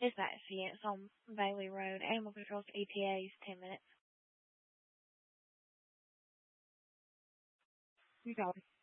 Dispatch units on Bailey Road. Animal control to ETAs, 10 minutes. You got it.